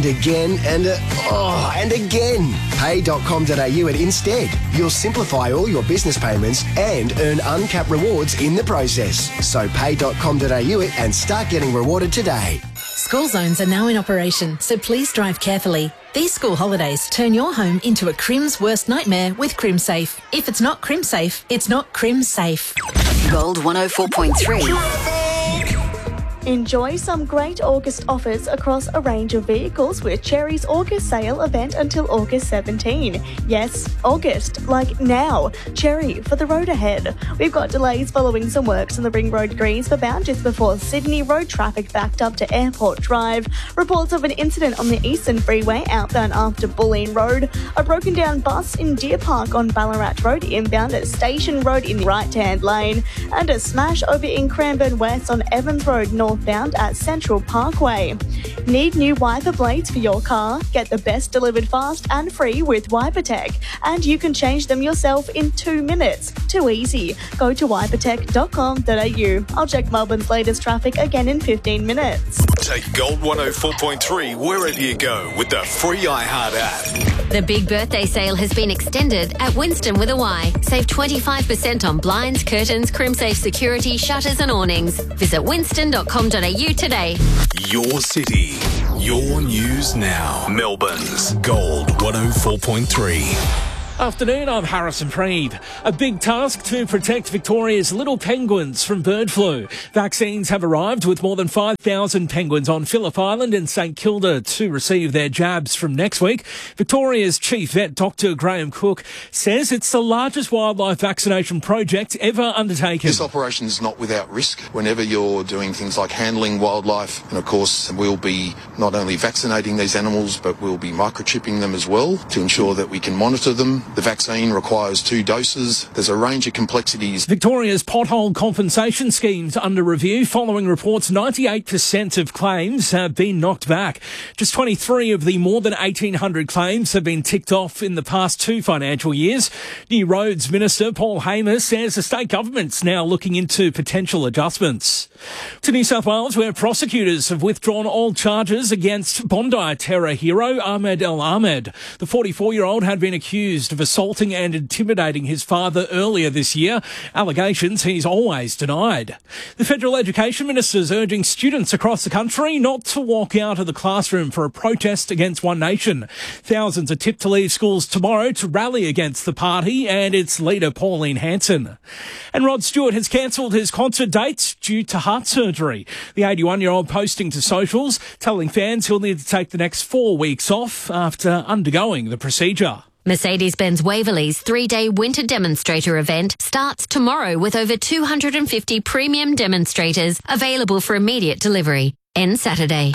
Again and again. Pay.com.au at Instead. You'll simplify all your business payments and earn uncapped rewards in the process. So pay.com.au and start getting rewarded today. School zones are now in operation, so please drive carefully. These school holidays turn your home into a Crim's worst nightmare with CrimSafe. If it's not CrimSafe, it's not CrimSafe. Gold 104.3. Enjoy some great August offers across a range of vehicles with Cherry's August sale event until August 17. Yes, August, like now. Cherry, for the road ahead. We've got delays following some works on the Ring Road Greens for bound just before Sydney. Road traffic backed up to Airport Drive. Reports of an incident on the Eastern Freeway outbound after Bulleen Road. A broken down bus in Deer Park on Ballarat Road inbound at Station Road in the right-hand lane. And a smash over in Cranbourne West on Evans Road northbound at Central Parkway. Need new wiper blades for your car? Get the best delivered fast and free with WiperTech. And you can change them yourself in 2 minutes. Too easy. Go to wipertech.com.au. I'll check Melbourne's latest traffic again in 15 minutes. Take Gold 104.3 wherever you go with the free iHeart app. The big birthday sale has been extended at Winston with a Y. Save 25% on blinds, curtains, CrimSafe security, shutters and awnings. Visit winston.com.au today. Your city, your news now. Melbourne's Gold 104.3. Afternoon, I'm Harrison Preed. A big task to protect Victoria's little penguins from bird flu. Vaccines have arrived with more than 5,000 penguins on Phillip Island and St Kilda to receive their jabs from next week. Victoria's chief vet, Dr Graham Cook, says it's the largest wildlife vaccination project ever undertaken. This operation is not without risk. Whenever you're doing things like handling wildlife, and of course we'll be not only vaccinating these animals, but we'll be microchipping them as well to ensure that we can monitor them. The vaccine requires 2 doses. There's a range of complexities. Victoria's pothole compensation scheme's under review following reports 98% of claims have been knocked back. Just 23 of the more than 1,800 claims have been ticked off in the past 2 financial years. New Roads Minister Paul Hamer says the state government's now looking into potential adjustments. To New South Wales, where prosecutors have withdrawn all charges against Bondi terror hero Ahmed El Ahmed. The 44-year-old had been accused of assaulting and intimidating his father earlier this year, allegations he's always denied. The Federal Education Minister is urging students across the country not to walk out of the classroom for a protest against One Nation. Thousands are tipped to leave schools tomorrow to rally against the party and its leader Pauline Hanson. And Rod Stewart has cancelled his concert dates due to heart surgery. The 81-year-old posting to socials, telling fans he'll need to take the next 4 weeks off after undergoing the procedure. Mercedes-Benz Waverley's 3-day winter demonstrator event starts tomorrow with over 250 premium demonstrators available for immediate delivery. Ends Saturday.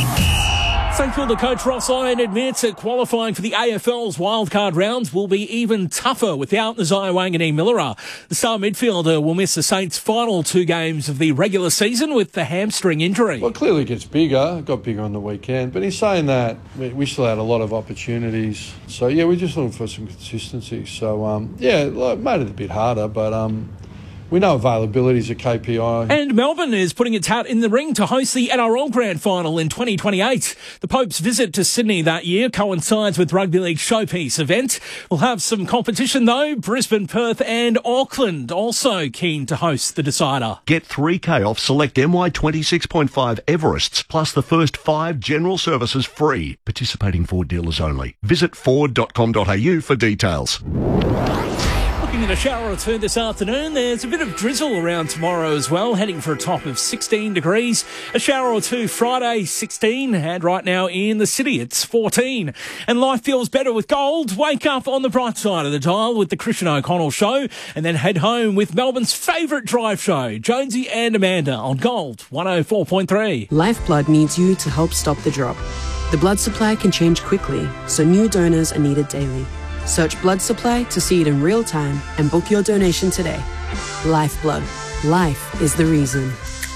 St Kilda coach Ross Lyon admits that qualifying for the AFL's wildcard rounds will be even tougher without Nasiah Wanganeen-Millera. The star midfielder will miss the Saints' final 2 games of the regular season with the hamstring injury. Well, clearly it gets bigger. It got bigger on the weekend. But he's saying that we still had a lot of opportunities. So, yeah, we're just looking for some consistency. So, made it a bit harder, but we know availability is a KPI. And Melbourne is putting its hat in the ring to host the NRL Grand Final in 2028. The Pope's visit to Sydney that year coincides with Rugby League Showpiece event. We'll have some competition though. Brisbane, Perth and Auckland also keen to host the decider. Get $3,000 off select MY 26.5 Everests plus the first 5 general services free. Participating Ford dealers only. Visit ford.com.au for details. Looking at a shower or 2 this afternoon. There's a bit of drizzle around tomorrow as well, heading for a top of 16 degrees. A shower or 2 Friday, 16, and right now in the city it's 14. And life feels better with gold. Wake up on the bright side of the dial with the Christian O'Connell Show, and then head home with Melbourne's favourite drive show, Jonesy and Amanda on Gold 104.3. Lifeblood needs you to help stop the drop. The blood supply can change quickly, so new donors are needed daily. Search blood supply to see it in real time and book your donation today. Lifeblood. Life is the reason.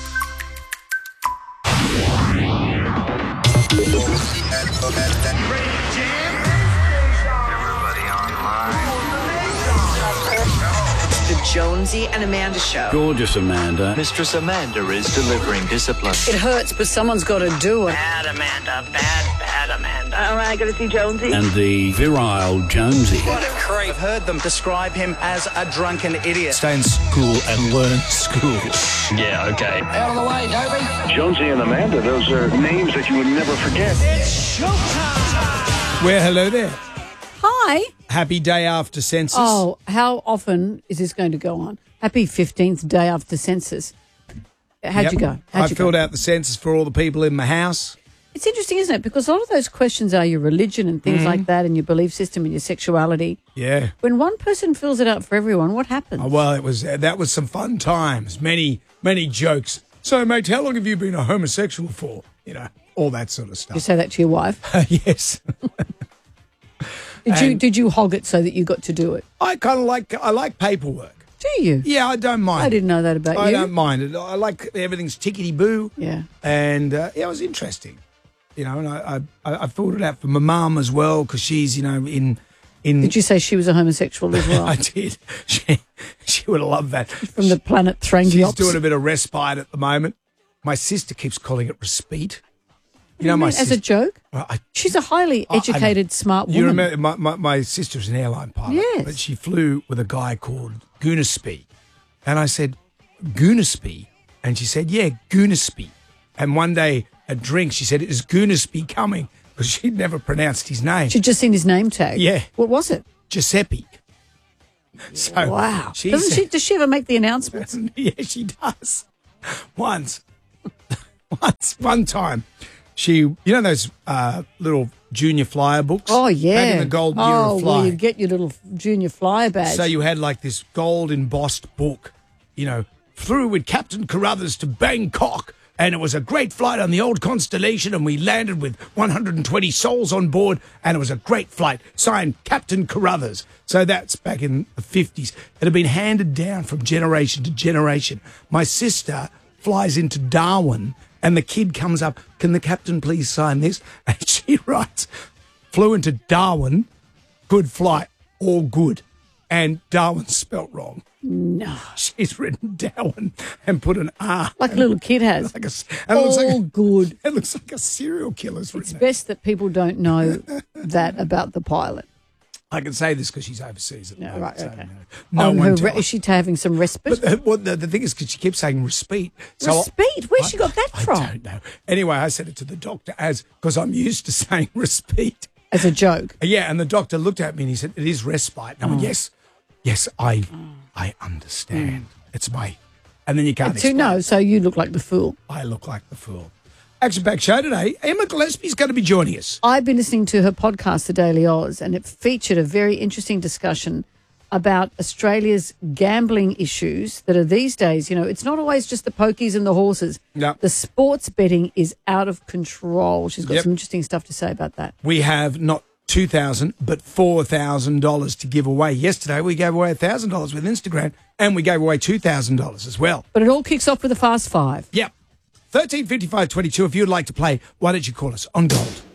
The Jonesy and Amanda Show. Gorgeous Amanda. Mistress Amanda is delivering discipline. It hurts, but someone's got to do it. Bad Amanda, bad Amanda. am I going to see Jonesy? And the virile Jonesy. What a creep. I've heard them describe him as a drunken idiot. Stay in school and learn school. Yeah, okay. Out of the way, Toby. Jonesy and Amanda, those are names that you would never forget. It's showtime! Well, hello there. Hi. Happy day after census. Oh, how often is this going to go on? Happy 15th day after census. How'd you go? I filled out the census for all the people in my house. It's interesting, isn't it? Because a lot of those questions are your religion and things like that and your belief system and your sexuality. Yeah. When one person fills it out for everyone, what happens? Oh, well, that was some fun times. Many jokes. So, mate, how long have you been a homosexual for? You know, all that sort of stuff. Did you say that to your wife? Yes. Did you hog it so that you got to do it? I like paperwork. Do you? Yeah, I don't mind. I didn't know that about you. I don't mind it. I like everything's tickety-boo. Yeah. And, it was interesting. You know, and I filled it out for my mum as well because she's, you know, in... Did you say she was a homosexual as well? I did. She would have loved that. From the planet Thrangiops. She's doing a bit of respite at the moment. My sister keeps calling it respite. You know, my sister, as a joke? She's a highly educated, smart woman. You remember, my sister's an airline pilot. Yes. But she flew with a guy called Goonaspy. And I said, Goonaspy? And she said, yeah, Goonaspy. And one day at drinks, she said, is Goonaspy coming? Because she'd never pronounced his name. She'd just seen his name tag. Yeah. What was it? Giuseppe. So wow. Does she ever make the announcements? Yeah, she does. One time, you know those little junior flyer books? Oh, yeah. Back in the gold year of flying. Well, you'd get your little junior flyer badge. So you had like this gold embossed book, you know, flew with Captain Carruthers to Bangkok. And it was a great flight on the old Constellation, and we landed with 120 souls on board, and it was a great flight. Signed, Captain Carruthers. So that's back in the 50s. It had been handed down from generation to generation. My sister flies into Darwin, and the kid comes up, can the captain please sign this? And she writes, flew into Darwin, good flight, all good. And Darwin spelt wrong. No. She's written Darwin and put an R. Like a little kid has. Good. It looks like a serial killer's written it. It's best that people don't know that about the pilot. I can say this because she's overseas at the moment. Right, so, okay. no one is she having some respite? But the thing is, because she keeps saying respite. So respite? Where's she got that from? I don't know. Anyway, I said it to the doctor because I'm used to saying respite. As a joke? Yeah, and the doctor looked at me and he said, it is respite. And I went, yes, I understand. It's my... And then you can't explain. No, so you look like the fool. I look like the fool. Action-packed show today. Emma Gillespie's going to be joining us. I've been listening to her podcast, The Daily Oz, and it featured a very interesting discussion about Australia's gambling issues that are these days. You know, it's not always just the pokies and the horses. No. The sports betting is out of control. She's got some interesting stuff to say about that. We have not $2,000 but $4,000 to give away. Yesterday we gave away $1,000 with Instagram, and we gave away $2,000 as well. But it all kicks off with a fast five. Yep. 135522. If you'd like to play, why don't you call us on Gold?